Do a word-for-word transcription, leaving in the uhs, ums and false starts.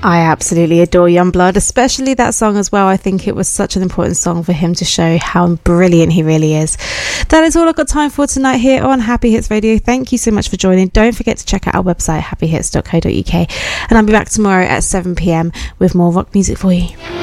I absolutely adore Yungblud, especially that song as well. I think it was such an important song for him to show how brilliant he really is. That is all I've got time for tonight here on Happy Hits Radio. Thank you so much for joining. Don't forget to check out our website, happy hits dot co dot uk, and I'll be back tomorrow at seven p.m with more rock music for you.